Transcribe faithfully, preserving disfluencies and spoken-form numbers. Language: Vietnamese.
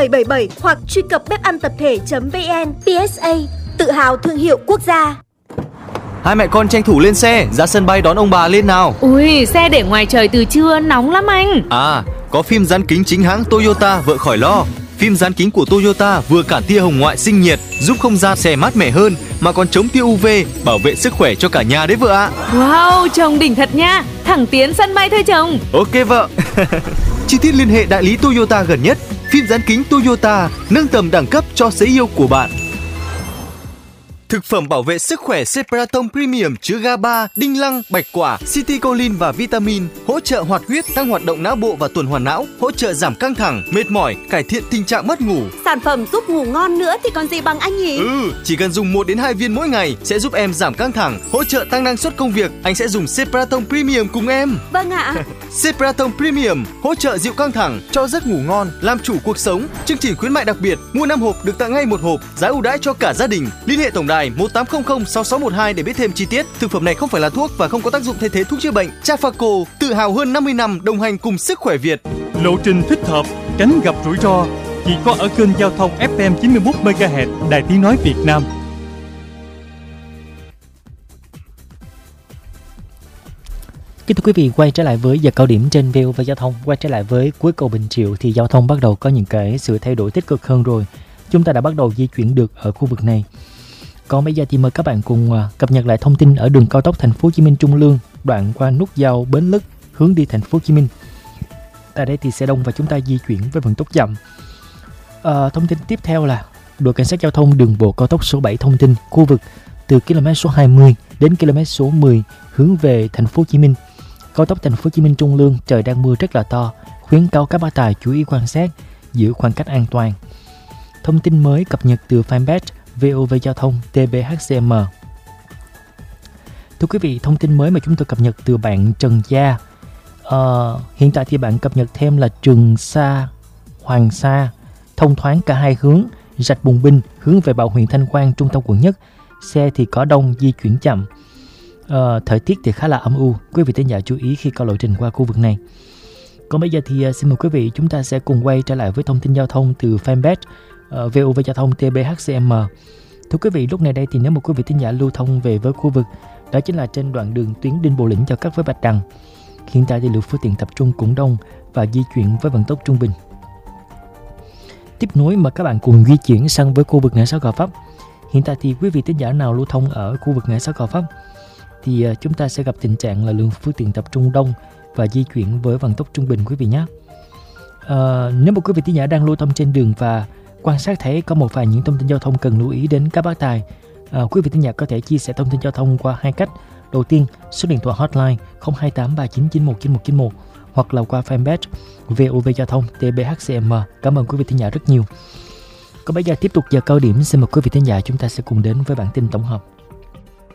bảy bảy bảy hoặc truy cập bếp ăn tập thể chấm vn. pê ét a, tự hào thương hiệu quốc gia. Hai mẹ con tranh thủ lên xe, ra sân bay đón ông bà lên nào. Ui, xe để ngoài trời từ trưa, nóng lắm anh. À, có phim dán kính chính hãng Toyota vợ khỏi lo. Phim dán kính của Toyota vừa cản tia hồng ngoại sinh nhiệt, giúp không gian xe mát mẻ hơn, mà còn chống tia u vê, bảo vệ sức khỏe cho cả nhà đấy vợ ạ. Wow, chồng đỉnh thật nha. Thẳng tiến sân bay thôi chồng. Ok vợ. Chi tiết liên hệ đại lý Toyota gần nhất. Phim dán kính Toyota, nâng tầm đẳng cấp cho sấy yêu của bạn. Thực phẩm bảo vệ sức khỏe Cepratom Premium chứa GABA, đinh lăng, bạch quả, citicoline và vitamin, hỗ trợ hoạt huyết, tăng hoạt động não bộ và tuần hoàn não, hỗ trợ giảm căng thẳng, mệt mỏi, cải thiện tình trạng mất ngủ. Sản phẩm giúp ngủ ngon nữa thì còn gì bằng anh nhỉ? Ừ, chỉ cần dùng một đến hai viên mỗi ngày sẽ giúp em giảm căng thẳng, hỗ trợ tăng năng suất công việc. Anh sẽ dùng Cepratom Premium cùng em. Vâng ạ. Cepratom Premium hỗ trợ dịu căng thẳng, cho giấc ngủ ngon, làm chủ cuộc sống. Chương trình khuyến mại đặc biệt, mua năm hộp được tặng ngay một hộp, giá ưu đãi cho cả gia đình. Liên hệ tổng đài một tám không không sáu sáu một hai để biết thêm chi tiết. Thực phẩm này không phải là thuốc và không có tác dụng thay thế thuốc chữa bệnh. Trafaco, tự hào hơn năm mươi năm đồng hành cùng sức khỏe Việt. Lộ trình thích hợp, tránh gặp rủi ro chỉ có ở kênh giao thông ép em chín mươi mốt mê ga héc Đài Tiếng nói Việt Nam. Kính thưa quý vị, quay trở lại với giờ cao điểm trên vê o vê Giao thông. Quay trở lại với cuối cầu Bình Triệu thì giao thông bắt đầu có những cái sự thay đổi tích cực hơn rồi. Chúng ta đã bắt đầu di chuyển được ở khu vực này. Còn bây giờ thì mời các bạn cùng cập nhật lại thông tin ở đường cao tốc Thành phố Hồ Chí Minh Trung Lương, đoạn qua nút giao Bến Lức hướng đi Thành phố Hồ Chí Minh. Tại đây thì xe đông và chúng ta di chuyển với vận tốc chậm. À, thông tin tiếp theo là đội cảnh sát giao thông đường bộ cao tốc số bảy thông tin khu vực từ km số hai mươi đến km số mười hướng về Thành phố Hồ Chí Minh. Cao tốc Thành phố Hồ Chí Minh Trung Lương trời đang mưa rất là to, khuyến cáo các bác tài chú ý quan sát, giữ khoảng cách an toàn. Thông tin mới cập nhật từ fanpage vê o vê Giao thông tê bê hát xê em. Thưa quý vị, thông tin mới mà chúng tôi cập nhật từ bạn Trần Gia. Uh, hiện tại thì bạn cập nhật thêm là Trường Sa, Hoàng Sa, thông thoáng cả hai hướng, rạch Bùng Binh hướng về Bảo Huyện Thanh Quan, trung tâm quận nhất. Xe thì có đông, di chuyển chậm. Uh, thời tiết thì khá là âm u. Quý vị thính giả chú ý khi có lộ trình qua khu vực này. Còn bây giờ thì uh, xin mời quý vị chúng ta sẽ cùng quay trở lại với thông tin giao thông từ fanpage uh, vê o vê Giao thông tê bê hát xê em. Thưa quý vị, lúc này đây thì nếu một quý vị thính giả lưu thông về với khu vực, đó chính là trên đoạn đường tuyến Đinh Bộ Lĩnh cho các với Bạch Đằng. Hiện tại thì lượng phương tiện tập trung cũng đông và di chuyển với vận tốc trung bình. Tiếp nối mà các bạn cùng di chuyển sang với khu vực ngã sáu Gò Vấp. Hiện tại thì quý vị thính giả nào lưu thông ở khu vực ngã sáu Gò Vấp thì uh, chúng ta sẽ gặp tình trạng là lượng phương tiện tập trung đông và di chuyển với vận tốc trung bình quý vị nhé. Uh, nếu một quý vị thính giả đang lưu thông trên đường và quan sát thấy có một vài những thông tin giao thông cần lưu ý đến các bác tài, à, quý vị thính giả có thể chia sẻ thông tin giao thông qua hai cách. Đầu tiên, số điện thoại hotline không hai tám ba chín chín một chín một chín một hoặc là qua fanpage vê o vê Giao thông tê bê hát xê em. Cảm ơn quý vị thính giả rất nhiều. Còn bây giờ tiếp tục giờ cao điểm, xin mời quý vị thính giả chúng ta sẽ cùng đến với bản tin tổng hợp.